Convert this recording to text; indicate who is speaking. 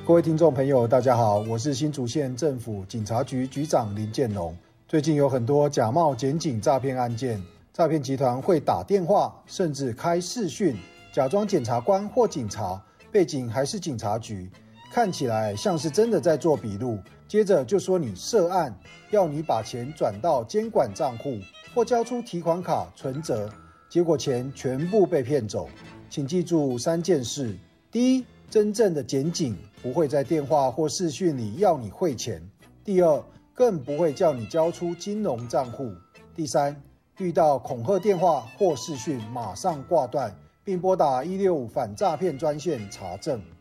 Speaker 1: 各位听众朋友，大家好，我是新竹县政府警察局局长林建龙。最近有很多假冒检警诈骗案件，诈骗集团会打电话，甚至开视讯，假装检察官或警察，背景还是警察局，看起来像是真的在做笔录，接着就说你涉案，要你把钱转到监管账户或交出提款卡存折，结果钱全部被骗走。请记住3件事：第一，真正的检警不会在电话或视讯里要你汇钱；第二，更不会叫你交出金融账户；第三，遇到恐吓电话或视讯马上挂断，并拨打165反诈骗专线查证。